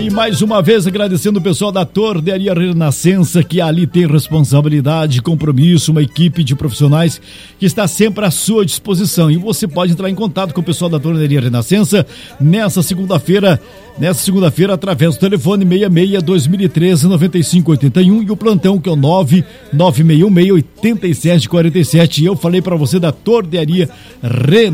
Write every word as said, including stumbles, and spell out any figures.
E mais uma vez agradecendo o pessoal da Tornearia Renascença, que ali tem responsabilidade, compromisso, uma equipe de profissionais que está sempre à sua disposição. E você pode entrar em contato com o pessoal da Tornearia Renascença nessa segunda-feira, nessa segunda-feira através do telefone seis seis, dois mil e treze, nove cinco oito um e o plantão que é o nove nove seis um seis, oito sete quatro sete. E eu falei para você da Tornearia Renascença.